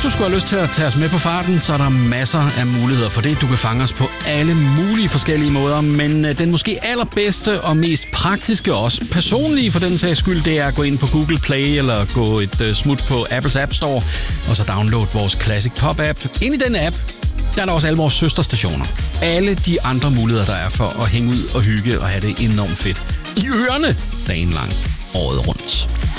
du skulle have lyst til at tage os med på farten, så er der masser af muligheder for det. Du kan fange os på alle mulige forskellige måder, men den måske allerbedste og mest praktiske og også personlige for den sags skyld, det er at gå ind på Google Play eller gå et smut på Apples App Store, og så downloade vores Classic Pop app. Ind i den app, der er der også alle vores søsterstationer. Alle de andre muligheder, der er for at hænge ud og hygge og have det enormt fedt i ørerne dagen lang, året rundt.